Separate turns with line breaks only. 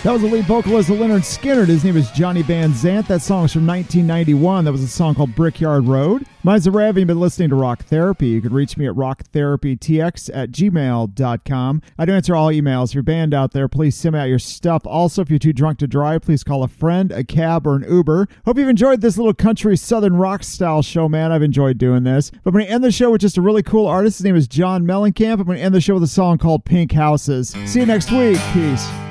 That was the lead vocalist of Lynyrd Skynyrd. His name is Johnny Van Zant. That song's from 1991. That was a song called Brickyard Road. Mine's a Rav. You've been listening to Rock Therapy. You can reach me at rocktherapytx@gmail.com. I do answer all emails. If you're banned out there, please send me out your stuff. Also, if you're too drunk to drive, please call a friend, a cab, or an Uber. Hope you've enjoyed this little country southern rock style show, man. I've enjoyed doing this. But I'm going to end the show with just a really cool artist. His name is John Mellencamp. I'm going to end the show with a song called Pink Houses. See you next week. Peace.